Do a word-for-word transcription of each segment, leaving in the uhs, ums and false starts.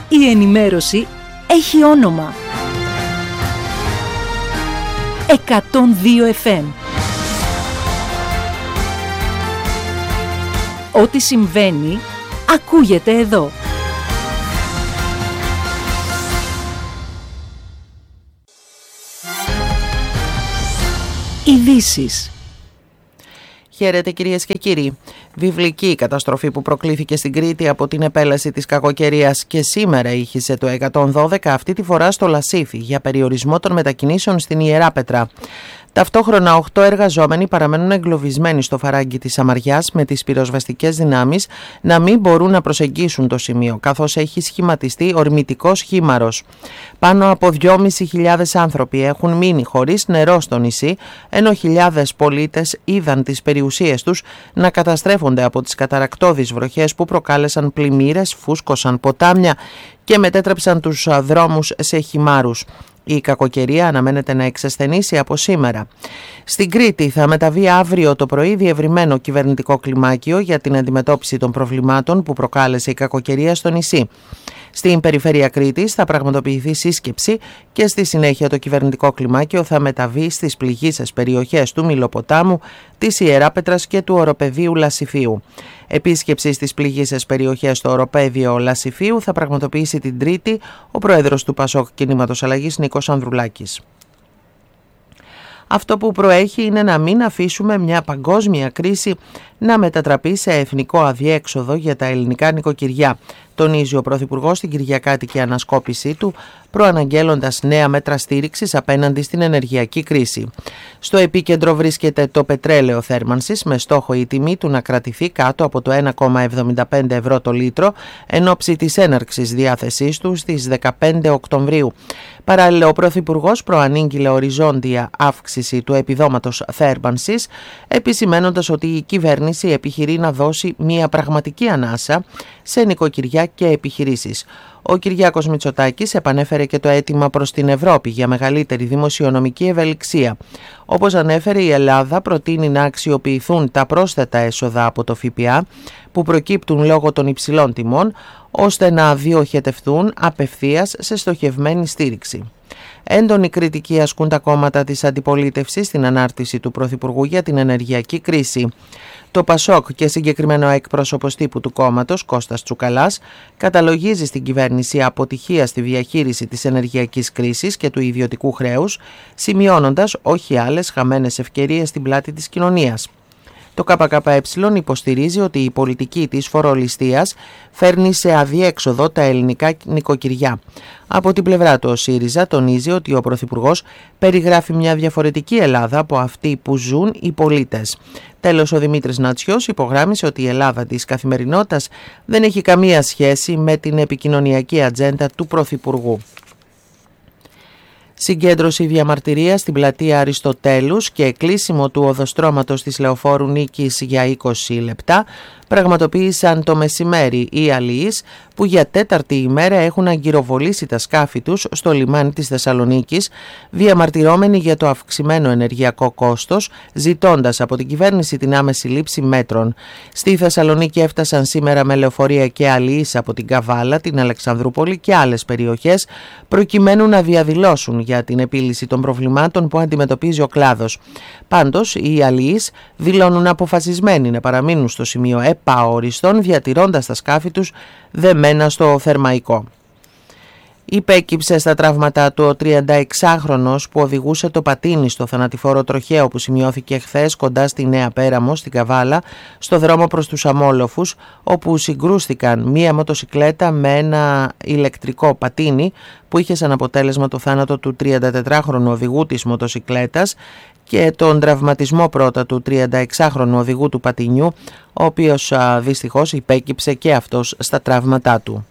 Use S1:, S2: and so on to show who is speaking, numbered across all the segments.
S1: Η ενημέρωση έχει όνομα. εκατόν δύο εφ εμ. Ό,τι συμβαίνει, ακούγεται εδώ. Ειδήσεις.
S2: Χαίρετε κυρίες και κύριοι. Βιβλική η καταστροφή που προκλήθηκε στην Κρήτη από την επέλαση της κακοκαιρίας και σήμερα ήχησε το εκατόν δώδεκα, αυτή τη φορά στο Λασίφι, για περιορισμό των μετακινήσεων στην Ιεράπετρα. Ταυτόχρονα, οκτώ εργαζόμενοι παραμένουν εγκλωβισμένοι στο φαράγγι της Σαμαριάς με τις πυροσβεστικές δυνάμεις να μην μπορούν να προσεγγίσουν το σημείο, καθώς έχει σχηματιστεί ορμητικός χήμαρος. Πάνω από δυόμισι χιλιάδες άνθρωποι έχουν μείνει χωρίς νερό στο νησί, ενώ χιλιάδες πολίτες είδαν τις περιουσίες τους να καταστρέφονται από τις καταρρακτώδεις βροχές που προκάλεσαν πλημμύρες, φούσκωσαν ποτάμια και μετέτρεψαν τους δρόμους σε χυμάρους. Η κακοκαιρία αναμένεται να εξασθενήσει από σήμερα. Στην Κρήτη θα μεταβεί αύριο το πρωί διευρυμένο κυβερνητικό κλιμάκιο για την αντιμετώπιση των προβλημάτων που προκάλεσε η κακοκαιρία στο νησί. Στην περιφέρεια Κρήτης θα πραγματοποιηθεί σύσκεψη και στη συνέχεια το κυβερνητικό κλιμάκιο θα μεταβεί στις πληγείσες περιοχές του Μηλοποτάμου, της Ιεράπετρας και του οροπεδίου Λασιφίου. Επίσκεψη στις πληγείσες περιοχές στο οροπέδιο Λασιφίου θα πραγματοποιήσει την Τρίτη ο πρόεδρος του Πασόκ Κινήματος Αλλαγής Νίκος Ανδρουλάκης. Αυτό που προέχει είναι να μην αφήσουμε μια παγκόσμια κρίση να μετατραπεί σε εθνικό αδιέξοδο για τα ελληνικά νοικοκυριά, τονίζει ο Πρωθυπουργός στην κυριακάτικη ανασκόπησή του, προαναγγέλλοντας νέα μέτρα στήριξης απέναντι στην ενεργειακή κρίση. Στο επίκεντρο βρίσκεται το πετρέλαιο θέρμανσης, με στόχο η τιμή του να κρατηθεί κάτω από το ένα κόμμα εβδομήντα πέντε ευρώ το λίτρο, εν ώψη της έναρξης διάθεσής του στις δεκαπέντε Οκτωβρίου. Παράλληλα, ο Πρωθυπουργός προανήγγειλε οριζόντια αύξηση του επιδόματος θέρμανσης, επισημένοντας ότι η κυβέρνηση επιχειρεί να δώσει μια πραγματική ανάσα σε νοικοκυριά και επιχειρήσεις. Ο Κυριάκος Μητσοτάκης επανέφερε και το αίτημα προς την Ευρώπη για μεγαλύτερη δημοσιονομική ευελιξία. Όπως ανέφερε, η Ελλάδα προτείνει να αξιοποιηθούν τα πρόσθετα έσοδα από το ΦΠΑ που προκύπτουν λόγω των υψηλών τιμών, ώστε να διοχετευτούν απευθείας σε στοχευμένη στήριξη. Έντονη κριτική ασκούν τα κόμματα της αντιπολίτευσης στην ανάρτηση του Πρωθυπουργού για την ενεργειακή κρίση. Το Πασόκ και συγκεκριμένο έκπροσωπος τύπου του κόμματος, Κώστας Τσουκαλάς, καταλογίζει στην κυβέρνηση αποτυχία στη διαχείριση της ενεργειακής κρίσης και του ιδιωτικού χρέους, σημειώνοντας όχι άλλες χαμένες ευκαιρίες στην πλάτη της κοινωνίας. Το ΚΚΕ υποστηρίζει ότι η πολιτική της φορολιστίας φέρνει σε αδιέξοδο τα ελληνικά νοικοκυριά. Από την πλευρά του, ο ΣΥΡΙΖΑ τονίζει ότι ο Πρωθυπουργός περιγράφει μια διαφορετική Ελλάδα από αυτή που ζουν οι πολίτες. Τέλος, ο Δημήτρης Νατσιός υπογράμμισε ότι η Ελλάδα της καθημερινότητας δεν έχει καμία σχέση με την επικοινωνιακή ατζέντα του Πρωθυπουργού. Συγκέντρωση διαμαρτυρία στην πλατεία Αριστοτέλους και κλείσιμο του οδοστρώματος της Λεωφόρου Νίκης για είκοσι λεπτά πραγματοποίησαν το μεσημέρι οι αλλοίς που για τέταρτη ημέρα έχουν αγκυροβολήσει τα σκάφη τους στο λιμάνι της Θεσσαλονίκης, διαμαρτυρώμενοι για το αυξημένο ενεργειακό κόστος, ζητώντας από την κυβέρνηση την άμεση λήψη μέτρων. Στη Θεσσαλονίκη έφτασαν σήμερα με λεωφορεία και αλλοίς από την Καβάλα, την Αλεξανδρούπολη και άλλες περιοχές, προκειμένου να διαδηλώσουν για την επίλυση των προβλημάτων που αντιμετωπίζει ο κλάδος. Πάντως, οι αλλοίς δηλώνουν αποφασισμένοι να παραμείνουν στο σημείο επαόριστον, διατηρώντας τα σκάφη τους δεμένα στο θερμαϊκό. Υπέκυψε στα τραύματά του ο τριανταεξάχρονος που οδηγούσε το πατίνι στο θανατηφόρο τροχαίο που σημειώθηκε χθες κοντά στη Νέα Πέραμο, στην Καβάλα, στο δρόμο προς τους Αμόλοφους, όπου συγκρούστηκαν μία μοτοσικλέτα με ένα ηλεκτρικό πατίνι που είχε σαν αποτέλεσμα το θάνατο του τριαντατετράχρονου οδηγού της μοτοσικλέτας και τον τραυματισμό πρώτα του τριανταεξάχρονου οδηγού του πατινιού, ο οποίος α, δυστυχώς υπέκυψε και αυτός στα τραύματά του.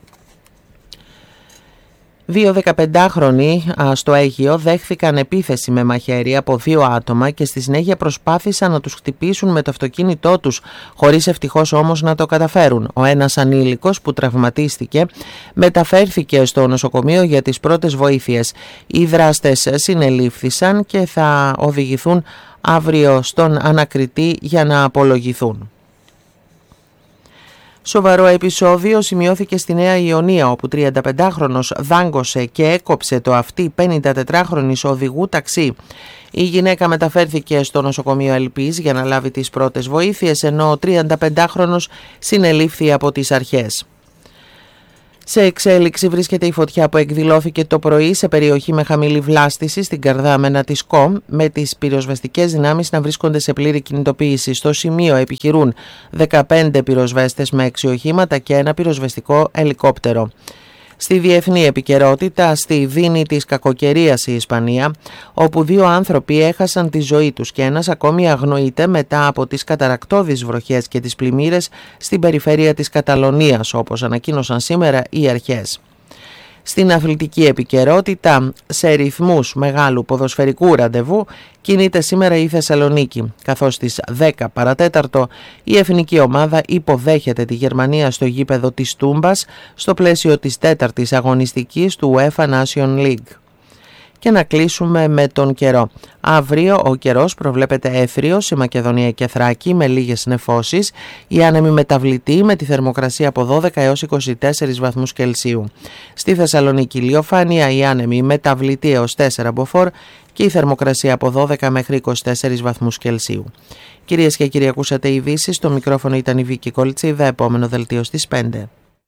S2: Δύο δεκαπεντάχρονοι στο Αίγυο δέχθηκαν επίθεση με μαχαίρι από δύο άτομα και στη συνέχεια προσπάθησαν να τους χτυπήσουν με το αυτοκίνητό τους, χωρίς ευτυχώς όμως να το καταφέρουν. Ο ένας ανήλικος που τραυματίστηκε μεταφέρθηκε στο νοσοκομείο για τις πρώτες βοήθειες. Οι δράστες συνελήφθησαν και θα οδηγηθούν αύριο στον ανακριτή για να απολογηθούν. Σοβαρό επεισόδιο σημειώθηκε στη Νέα Ιωνία, όπου τριανταπεντάχρονος δάγκωσε και έκοψε το αυτί πενηντατετράχρονης οδηγού ταξί. Η γυναίκα μεταφέρθηκε στο νοσοκομείο Ελπής για να λάβει τις πρώτες βοήθειες, ενώ ο τριανταπεντάχρονος συνελήφθη από τις αρχές. Σε εξέλιξη βρίσκεται η φωτιά που εκδηλώθηκε το πρωί σε περιοχή με χαμηλή βλάστηση στην Καρδάμενα της ΚΟΜ, με τις πυροσβεστικές δυνάμεις να βρίσκονται σε πλήρη κινητοποίηση. Στο σημείο επιχειρούν δεκαπέντε πυροσβέστες με έξι οχήματα και ένα πυροσβεστικό ελικόπτερο. Στη διεθνή επικαιρότητα, στη δίνη της κακοκαιρίας η Ισπανία, όπου δύο άνθρωποι έχασαν τη ζωή τους και ένας ακόμη αγνοείται μετά από τις καταρρακτώδεις βροχές και τις πλημμύρες στην περιφέρεια της Καταλωνίας, όπως ανακοίνωσαν σήμερα οι αρχές. Στην αθλητική επικαιρότητα, σε ρυθμούς μεγάλου ποδοσφαιρικού ραντεβού, κινείται σήμερα η Θεσσαλονίκη, καθώς στις δέκα παρατέταρτο η εθνική ομάδα υποδέχεται τη Γερμανία στο γήπεδο της Τούμπας στο πλαίσιο της τέταρτης αγωνιστικής του UEFA Nation League. Και να κλείσουμε με τον καιρό. Αύριο ο καιρός προβλέπεται έθριος σε Μακεδονία και Θράκη με λίγες νεφώσεις, η άνεμη μεταβλητή με τη θερμοκρασία από δώδεκα έως είκοσι τέσσερις βαθμούς Κελσίου. Στη Θεσσαλονίκη ηλιοφάνεια, η άνεμη μεταβλητή έως τέσσερα μποφόρ και η θερμοκρασία από δώδεκα μέχρι είκοσι τέσσερις βαθμούς Κελσίου. Κυρίες και κύριοι, ακούσατε ειδήσεις. Στο μικρόφωνο ήταν η Βίκη Κολτσίδα. Επόμενο δελτίο στις πέντε.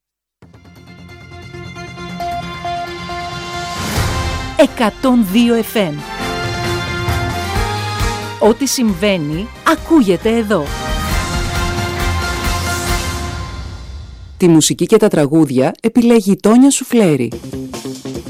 S1: εκατόν δύο εφ εμ. Ό,τι συμβαίνει, ακούγεται εδώ.
S3: Τη μουσική και τα τραγούδια επιλέγει η Τόνια Σουφλέρη.